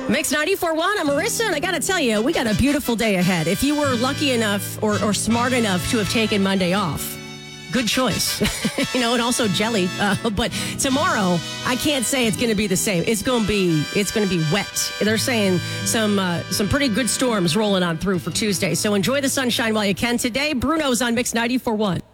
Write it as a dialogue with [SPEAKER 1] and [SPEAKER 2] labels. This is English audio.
[SPEAKER 1] Mix 94.1, I'm Marissa, and I got to tell you, we got a beautiful day ahead. If you were lucky enough or smart enough to have taken Monday off, good choice. And also jelly. But tomorrow, I can't say it's going to be the same. It's going to be wet. They're saying some pretty good storms rolling on through for Tuesday. So enjoy the sunshine while you can. Today, Bruno's on Mix 94.1.